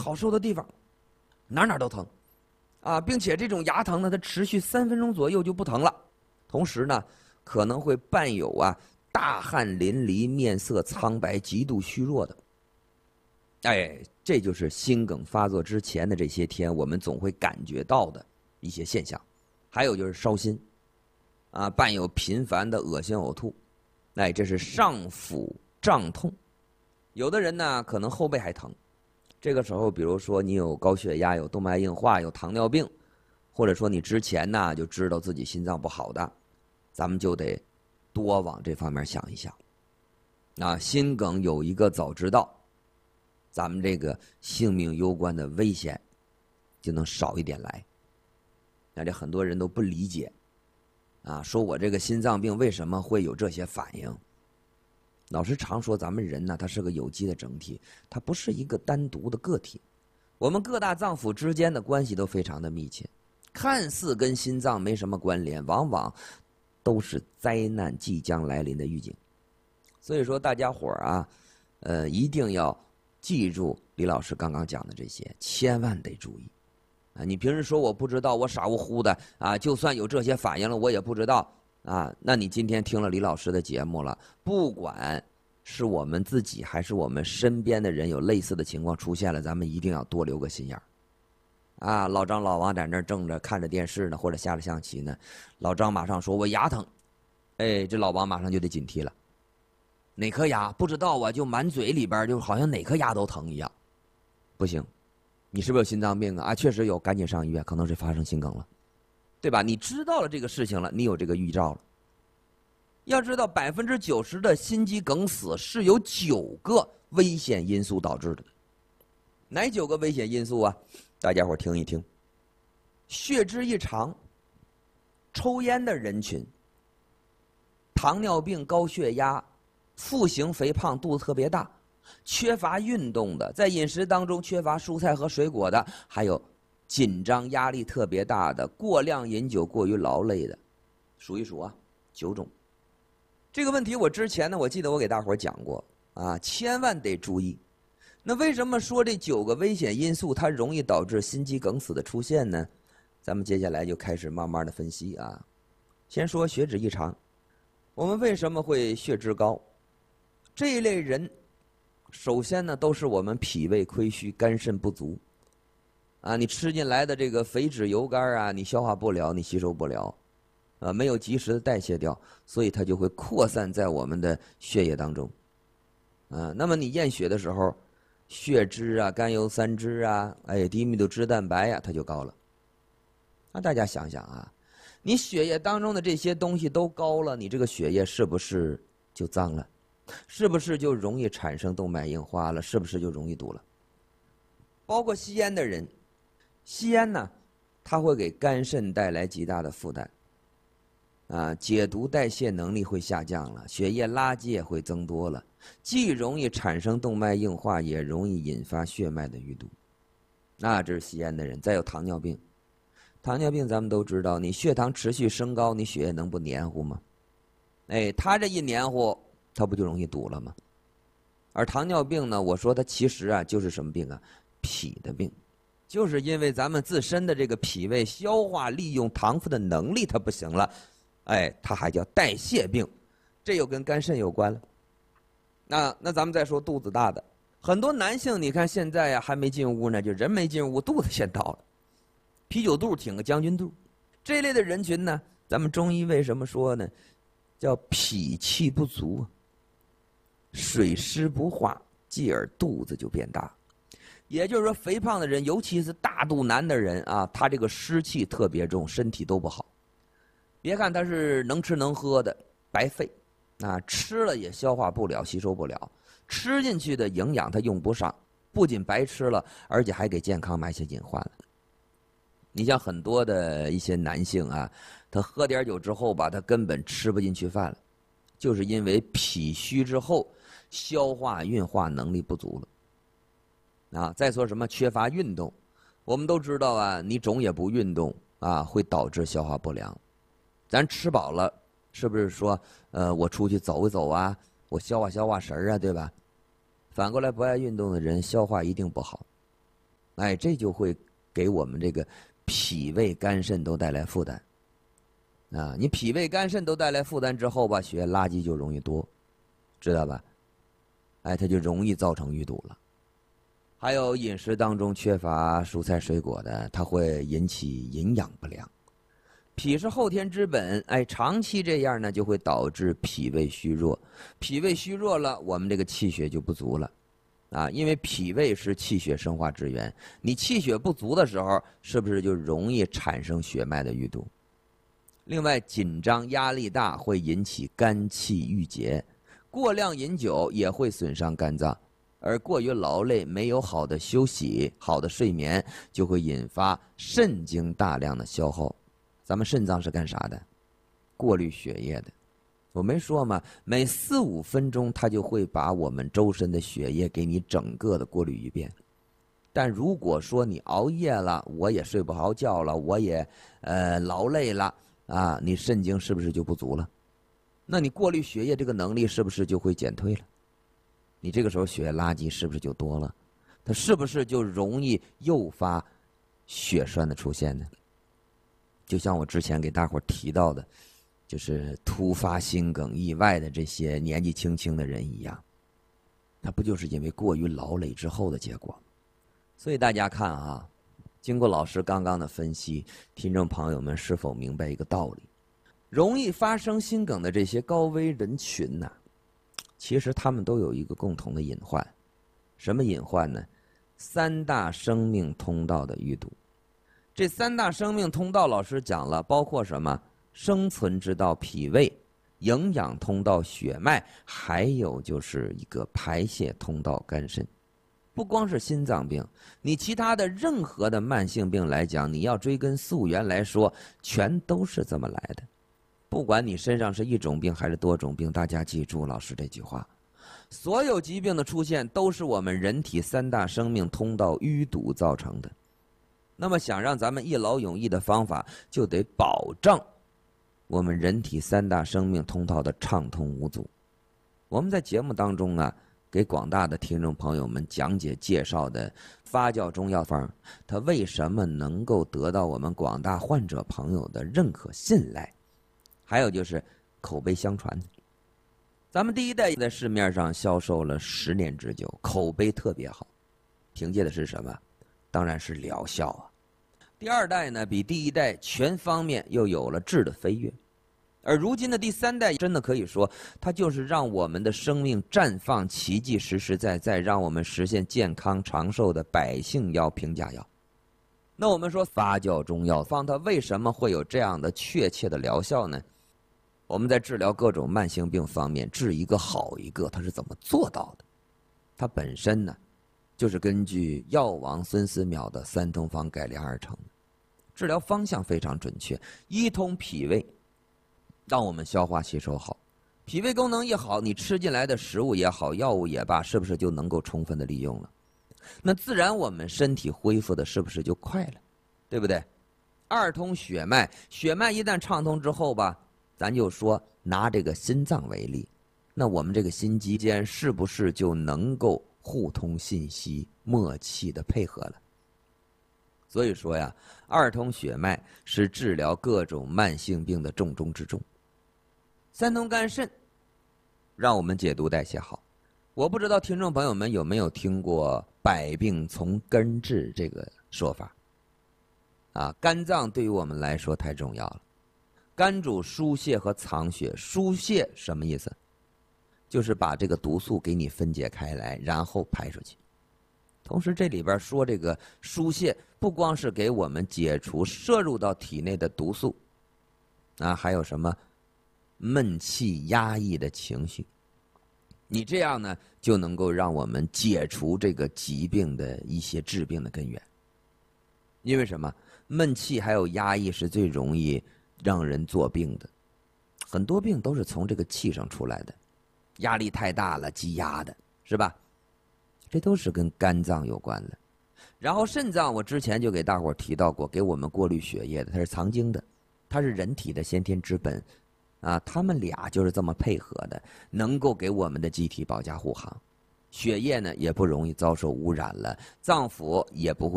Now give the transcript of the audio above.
好受的地方，哪哪都疼，啊，并且这种牙疼呢，它持续3分钟左右就不疼了，同时呢，可能会伴有大汗淋漓、面色苍白、极度虚弱的。哎，这就是心梗发作之前的这些天，我们总会感觉到的一些现象。还有就是烧心，啊，伴有频繁的恶心呕吐，哎，这是上腹胀痛。有的人呢，可能后背还疼，这个时候，比如说你有高血压、有动脉硬化、有糖尿病，或者说你之前呢就知道自己心脏不好的，咱们就得多往这方面想一想。啊，心梗有一个早知道，咱们这个性命攸关的危险就能少一点来。那这很多人都不理解，啊，说我这个心脏病为什么会有这些反应？老师常说，咱们人呢，它是个有机的整体，它不是一个单独的个体。我们各大脏腑之间的关系都非常的密切，看似跟心脏没什么关联，往往都是灾难即将来临的预警。所以说，大家伙儿一定要记住李老师刚刚讲的这些，千万得注意。啊，你平时说我不知道，我傻乎乎的啊，就算有这些反应了，我也不知道。啊，那你今天听了李老师的节目了，不管是我们自己还是我们身边的人有类似的情况出现了，咱们一定要多留个心眼儿。啊，老张老王在那儿正着看着电视呢，或者下了象棋呢，老张马上说我牙疼，哎，这老王马上就得警惕了，哪颗牙不知道啊，就满嘴里边就好像哪颗牙都疼一样，不行，你是不是有心脏病啊？啊，确实有，赶紧上医院，可能是发生心梗了。对吧？你知道了这个事情了，你有这个预兆了。要知道，90%的心肌梗死是由9个危险因素导致的。哪9个危险因素啊？大家伙听一听：血脂异常、抽烟的人群、糖尿病、高血压、腹型肥胖、肚子特别大、缺乏运动的，在饮食当中缺乏蔬菜和水果的，还有紧张压力特别大的，过量饮酒过于劳累的，数一数啊，9种。这个问题我之前呢，我记得我给大伙讲过啊，千万得注意。那为什么说这9个危险因素它容易导致心肌梗死的出现呢？咱们接下来就开始慢慢的分析啊。先说血脂异常，我们为什么会血脂高？这一类人，首先呢都是我们脾胃亏虚、肝肾不足。啊，你吃进来的这个肥脂油干啊，你消化不了，你吸收不了，啊，没有及时的代谢掉，所以它就会扩散在我们的血液当中，啊，那么你验血的时候，血脂啊、甘油三酯啊、低密度脂蛋白呀，它就高了。那大家想想啊，你血液当中的这些东西都高了，你这个血液是不是就脏了？是不是就容易产生动脉硬化了？是不是就容易堵了？包括吸烟的人。吸烟呢，它会给肝肾带来极大的负担，啊，解毒代谢能力会下降了，血液垃圾也会增多了，既容易产生动脉硬化，也容易引发血脉的淤堵。那这是吸烟的人。再有糖尿病，糖尿病咱们都知道，你血糖持续升高，你血液能不黏糊吗？哎，它这一黏糊，它不就容易堵了吗？而糖尿病呢，我说它其实啊就是什么病啊？脾的病。就是因为咱们自身的这个脾胃消化利用糖分的能力它不行了，哎，它还叫代谢病，这又跟肝肾有关了。那咱们再说肚子大的，很多男性你看现在呀还没进屋呢，就人没进屋，肚子先到了，啤酒肚挺个将军肚，这类的人群呢，咱们中医为什么说呢？叫脾气不足，水湿不化，继而肚子就变大。也就是说，肥胖的人，尤其是大肚腩的人啊，他这个湿气特别重，身体都不好。别看他是能吃能喝的，白费，啊，吃了也消化不了，吸收不了，吃进去的营养他用不上，不仅白吃了，而且还给健康埋下隐患了。你像很多的一些男性啊，他喝点酒之后吧，他根本吃不进去饭了，就是因为脾虚之后，消化运化能力不足了。啊，再说什么缺乏运动，我们都知道啊，你总也不运动啊，会导致消化不良。咱吃饱了，是不是说，我出去走一走啊，我消化消化食儿啊，对吧？反过来不爱运动的人，消化一定不好。 哎，这就会给我们这个脾胃、肝肾都带来负担。啊，你脾胃、肝肾都带来负担之后吧，血液垃圾就容易多，知道吧？哎，它就容易造成淤堵了。还有饮食当中缺乏蔬菜水果的，它会引起营养不良。脾是后天之本，哎，长期这样呢，就会导致脾胃虚弱。脾胃虚弱了，我们这个气血就不足了，啊，因为脾胃是气血生化之源，你气血不足的时候，是不是就容易产生血脉的淤堵？另外，紧张、压力大会引起肝气郁结，过量饮酒也会损伤肝脏。而过于劳累，没有好的休息、好的睡眠，就会引发肾精大量的消耗。咱们肾脏是干啥的？过滤血液的。我没说吗？每4、5分钟，它就会把我们周身的血液给你整个的过滤一遍。但如果说你熬夜了，我也睡不好觉了，我也劳累了啊，你肾精是不是就不足了？那你过滤血液这个能力是不是就会减退了？你这个时候血液垃圾是不是就多了？它是不是就容易诱发血栓的出现呢？就像我之前给大伙提到的，就是突发心梗意外的这些年纪轻轻的人一样，那不就是因为过于劳累之后的结果吗？所以大家看啊，经过老师刚刚的分析，听众朋友们是否明白一个道理？容易发生心梗的这些高危人群呢，其实他们都有一个共同的隐患，什么隐患呢？3大生命通道的淤堵。这3大生命通道老师讲了，包括什么？生存之道脾胃，营养通道血脉，还有就是一个排泄通道肝肾。不光是心脏病，你其他的任何的慢性病来讲，你要追根溯源来说，全都是这么来的。不管你身上是一种病还是多种病，大家记住老师这句话，所有疾病的出现都是我们人体3大生命通道淤堵造成的。那么想让咱们一劳永逸的方法，就得保证我们人体3大生命通道的畅通无阻。我们在节目当中啊，给广大的听众朋友们讲解介绍的发酵中药方，它为什么能够得到我们广大患者朋友的认可信赖，还有就是口碑相传。咱们第一代在市面上销售了10年之久，口碑特别好，凭借的是什么？当然是疗效啊。第2代呢，比第1代全方面又有了质的飞跃，而如今的第3代，真的可以说，它就是让我们的生命绽放奇迹，实实在在让我们实现健康长寿的百姓药、平价药。那我们说发酵中药方，它为什么会有这样的确切的疗效呢？我们在治疗各种慢性病方面，治一个好一个，它是怎么做到的？它本身呢，就是根据药王孙思邈的3通方改良而成的，治疗方向非常准确，一通脾胃，让我们消化吸收好，脾胃功能一好，你吃进来的食物也好，药物也罢，是不是就能够充分的利用了？那自然我们身体恢复的是不是就快了？对不对？2通血脉，血脉一旦畅通之后吧，咱就说拿这个心脏为例，那我们这个心肌间是不是就能够互通信息，默契的配合了？所以说呀，2通血脉是治疗各种慢性病的重中之重。3通肝肾，让我们解毒代谢好。我不知道听众朋友们有没有听过百病从根治这个说法啊？肝脏对于我们来说太重要了，肝主疏泄和藏血。疏泄什么意思？就是把这个毒素给你分解开来，然后排出去。同时这里边说这个疏泄，不光是给我们解除摄入到体内的毒素啊，还有什么闷气压抑的情绪，你这样呢就能够让我们解除这个疾病的一些致病的根源。因为什么？闷气还有压抑是最容易让人作病的，很多病都是从这个气上出来的，压力太大了积压的，是吧？这都是跟肝脏有关的。然后肾脏我之前就给大伙提到过，给我们过滤血液的，它是藏精的，它是人体的先天之本啊，他们俩就是这么配合的，能够给我们的机体保驾护航。血液呢也不容易遭受污染了，脏腑也不会